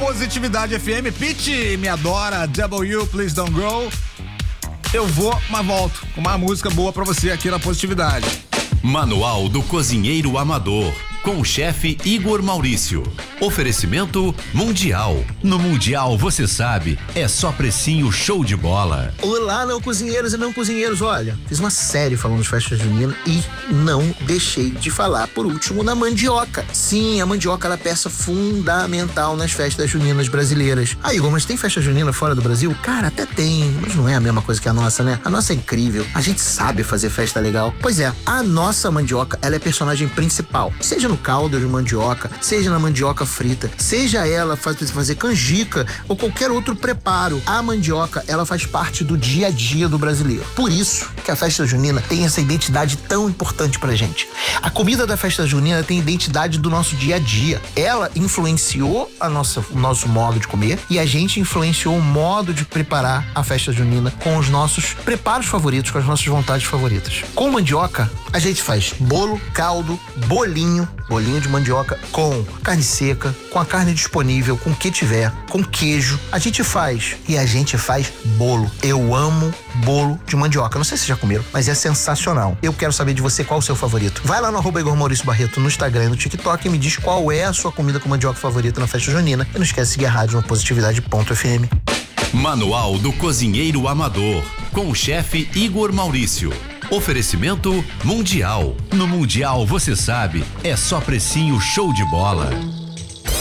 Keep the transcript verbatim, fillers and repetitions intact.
Positividade F M. Pete me adora, W, Please Don't Grow. Eu vou, mas volto com uma música boa pra você aqui na Positividade. Manual do Cozinheiro Amador, com o chefe Igor Maurício. Oferecimento Mundial. No Mundial, você sabe, é só precinho show de bola. Olá, não cozinheiros e não cozinheiros. Olha, fiz uma série falando de festa junina e não deixei de falar, por último, na mandioca. Sim, a mandioca ela é peça fundamental nas festas juninas brasileiras. Ah, Igor, mas tem festa junina fora do Brasil? Cara, até tem, mas não é a mesma coisa que a nossa, né? A nossa é incrível. A gente sabe fazer festa legal. Pois é, a nossa mandioca, ela é personagem principal. Seja no caldo de mandioca, seja na mandioca frita, seja ela faz, fazer canjica ou qualquer outro preparo, a mandioca, ela faz parte do dia a dia do brasileiro. Por isso que a festa junina tem essa identidade tão importante pra gente. A comida da festa junina tem identidade do nosso dia a dia. Ela influenciou a nossa, o nosso modo de comer e a gente influenciou o modo de preparar a festa junina com os nossos preparos favoritos, com as nossas vontades favoritas. Com mandioca, a gente faz bolo, caldo, bolinho, bolinho de mandioca com carne seca, com a carne disponível, com o que tiver, com queijo. A gente faz e a gente faz bolo. Eu amo bolo de mandioca. Não sei se vocês já comeram, mas é sensacional. Eu quero saber de você qual é o seu favorito. Vai lá no arroba Igor Maurício Barreto no Instagram e no TikTok e me diz qual é a sua comida com mandioca favorita na festa junina. E não esquece de seguir a rádio no positividade ponto F M. Manual do Cozinheiro Amador, com o chefe Igor Maurício. Oferecimento Mundial. No Mundial, você sabe, é só precinho show de bola.